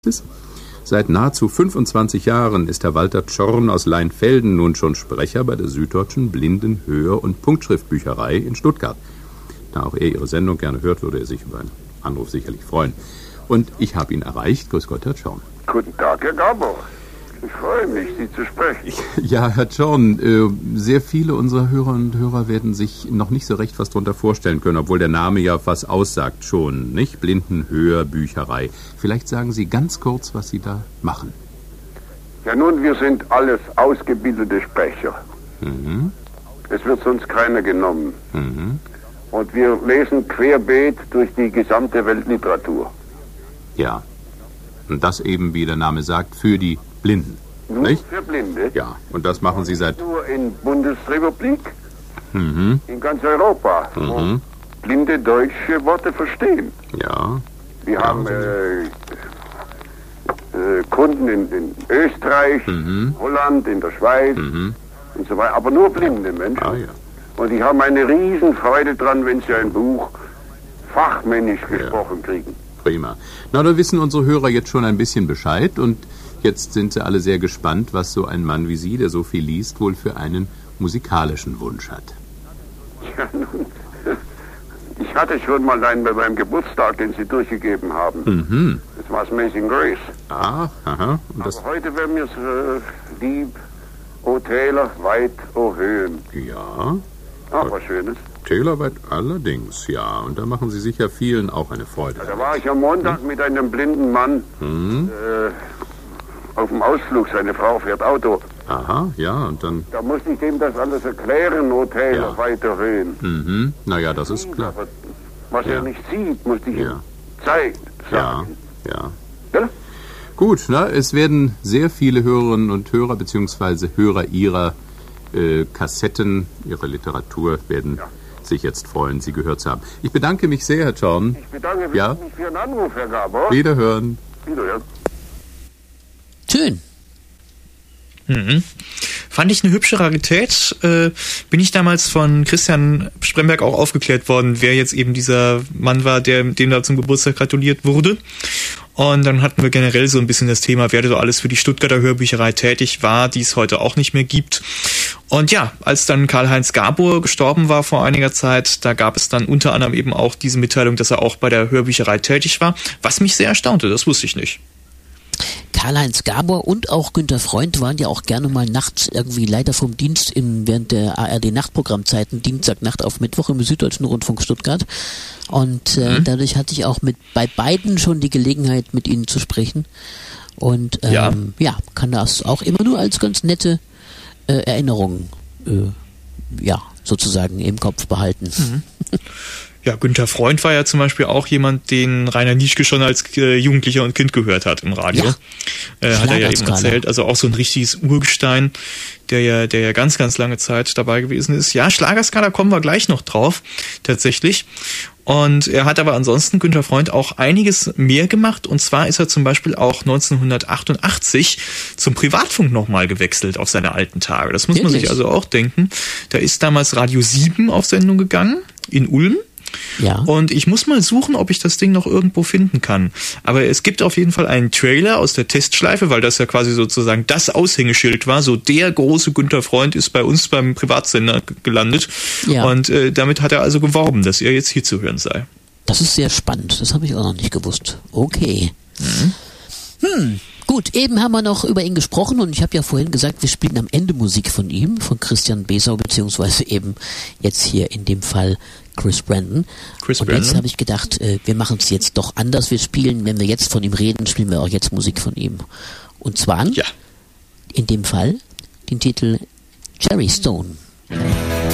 Seit nahezu 25 Jahren ist Herr Walter Czorn aus Leinfelden nun schon Sprecher bei der Süddeutschen Blinden-, Hör- und Punktschriftbücherei in Stuttgart. Da auch er Ihre Sendung gerne hört, würde er sich über einen Anruf sicherlich freuen. Und ich habe ihn erreicht. Grüß Gott, Herr Czorn. Guten Tag, Herr Gabor. Ich freue mich, Sie zu sprechen. Ja, Herr Czorn, sehr viele unserer Hörer und Hörer werden sich noch nicht so recht was darunter vorstellen können, obwohl der Name ja was aussagt schon, nicht? Blinden-Hör-Bücherei. Vielleicht sagen Sie ganz kurz, was Sie da machen. Ja nun, wir sind alles ausgebildete Sprecher. Mhm. Es wird sonst keiner genommen. Mhm. Und wir lesen querbeet durch die gesamte Weltliteratur. Ja. Und das eben, wie der Name sagt, für die Blinden. Nur nicht? für Blinde. Ja, und das machen Sie seit... Nur in Bundesrepublik, Mhm. in ganz Europa, wo blinde deutsche Worte verstehen. Ja. Wir haben Kunden in Österreich, Holland, in der Schweiz und so weiter, aber nur blinde Menschen. Ah, ja. Und die haben eine Riesenfreude dran, wenn sie ein Buch fachmännisch gesprochen kriegen. Prima. Na, da wissen unsere Hörer jetzt schon ein bisschen Bescheid und jetzt sind sie alle sehr gespannt, was so ein Mann wie Sie, der so viel liest, wohl für einen musikalischen Wunsch hat. Ja, nun, ich hatte schon mal einen bei meinem Geburtstag, den Sie durchgegeben haben. Mhm. Das war Amazing Grace. Ah, aha. Und das, Aber heute wäre mir lieb, O Täler, weit, o Höhen. ja, Ach, was Schönes. Tälerweit allerdings, ja. Und da machen Sie sicher vielen auch eine Freude. Da war ich am Montag mit einem blinden Mann auf dem Ausflug. Seine Frau fährt Auto. Aha, ja, und dann... Da musste ich dem das alles erklären, O Täler, Ja. weit, o Höhen. Mhm. Naja, das ist klar. Aber was Ja. er nicht sieht, musste ich Ja. ihm zeigen, Ja, sagen. ja. Ja? Gut, na, es werden sehr viele Hörerinnen und Hörer bzw. Hörer Ihrer Kassetten, Ihrer Literatur werden sich jetzt freuen, Sie gehört zu haben. Ich bedanke mich sehr, Herr Czorn. Ich bedanke mich Ja. für Ihren Anruf, Herr Gabor. Wiederhören. Wiederhören. Schön. Fand ich eine hübsche Rarität. Bin ich damals von Christian Spremberg auch aufgeklärt worden, wer jetzt eben dieser Mann war, dem da zum Geburtstag gratuliert wurde. Und dann hatten wir generell so ein bisschen das Thema, wer da so alles für die Stuttgarter Hörbücherei tätig war, die es heute auch nicht mehr gibt. Und ja, als dann Karl-Heinz Gabor gestorben war vor einiger Zeit, da gab es dann unter anderem eben auch diese Mitteilung, dass er auch bei der Hörbücherei tätig war, was mich sehr erstaunte, das wusste ich nicht. Karl-Heinz Gabor und auch Günter Freund waren ja auch gerne mal nachts irgendwie Leiter vom Dienst während der ARD-Nachtprogrammzeiten, Dienstagnacht auf Mittwoch im Süddeutschen Rundfunk Stuttgart. Und dadurch hatte ich auch bei beiden schon die Gelegenheit, mit ihnen zu sprechen. Und kann das auch immer nur als ganz nette Erinnerung sozusagen im Kopf behalten. Ja, Günter Freund war ja zum Beispiel auch jemand, den Rainer Nieschke schon als Jugendlicher und Kind gehört hat im Radio. Ja. Hat er ja eben erzählt. Also auch so ein richtiges Urgestein, der ja ganz, ganz lange Zeit dabei gewesen ist. Ja, Schlagerskala kommen wir gleich noch drauf, tatsächlich. Und er hat aber ansonsten, Günter Freund, auch einiges mehr gemacht. Und zwar ist er zum Beispiel auch 1988 zum Privatfunk nochmal gewechselt auf seine alten Tage. Das muss man sich also auch denken. Da ist damals Radio 7 auf Sendung gegangen in Ulm. Ja. Und ich muss mal suchen, ob ich das Ding noch irgendwo finden kann. Aber es gibt auf jeden Fall einen Trailer aus der Testschleife, weil das ja quasi sozusagen das Aushängeschild war. So der große Günter Freund ist bei uns beim Privatsender gelandet. Ja. Und damit hat er also geworben, dass er jetzt hier zu hören sei. Das ist sehr spannend. Das habe ich auch noch nicht gewusst. Okay. Gut, eben haben wir noch über ihn gesprochen und ich habe ja vorhin gesagt, wir spielen am Ende Musik von ihm, von Christian Besau, beziehungsweise eben jetzt hier in dem Fall Chris Brandon. Und jetzt habe ich gedacht, wir machen es jetzt doch anders. Wir spielen, wenn wir jetzt von ihm reden, spielen wir auch jetzt Musik von ihm. Und zwar in dem Fall den Titel Cherry Stone.